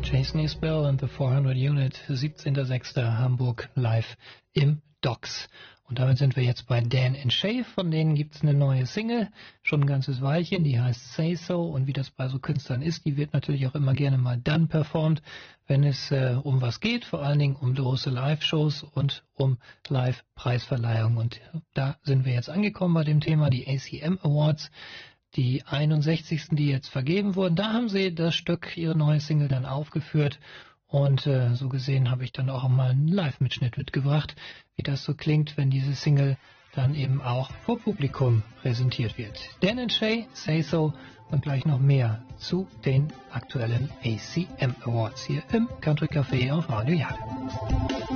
Jason Isbell and the 400 Unit, 17.06. Hamburg live im Docks. Und damit sind wir jetzt bei Dan and Shay. Von denen gibt's eine neue Single, schon ein ganzes Weilchen, die heißt Say So. Und wie das bei so Künstlern ist, die wird natürlich auch immer gerne mal dann performt, wenn es um was geht, vor allen Dingen um große Live-Shows und um Live-Preisverleihung. Und da sind wir jetzt angekommen bei dem Thema, die ACM Awards. Die 61. die jetzt vergeben wurden, da haben sie das Stück, ihre neue Single, dann aufgeführt. Und so gesehen habe ich dann auch mal einen Live-Mitschnitt mitgebracht, wie das so klingt, wenn diese Single dann eben auch vor Publikum präsentiert wird. Dan and Shay, Say So, und gleich noch mehr zu den aktuellen ACM Awards hier im Country Café auf Radio Jade.